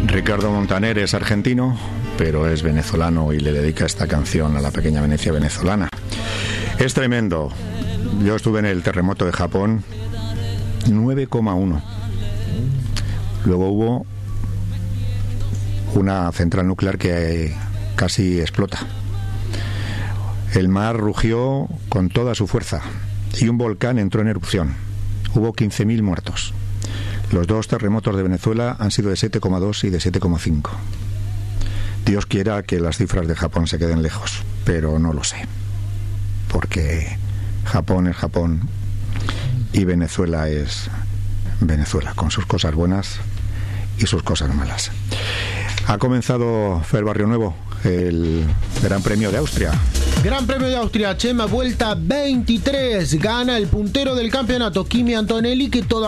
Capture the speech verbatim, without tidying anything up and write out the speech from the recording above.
Ricardo Montaner es argentino, pero es venezolano y le dedica esta canción a la pequeña Venecia venezolana. Es tremendo. Yo estuve en el terremoto de Japón, nueve coma uno. Luego hubo una central nuclear que casi explota. El mar rugió con toda su fuerza y un volcán entró en erupción. Hubo quince mil muertos. Los dos terremotos de Venezuela han sido de siete coma dos y de siete coma cinco. Dios quiera que las cifras de Japón se queden lejos, pero no lo sé. Porque Japón es Japón y Venezuela es Venezuela, con sus cosas buenas y sus cosas malas. Ha comenzado Fer Barrio Nuevo, el Gran Premio de Austria. Gran Premio de Austria, Chema, vuelta veintitrés. Gana el puntero del campeonato, Kimi Antonelli, que todavía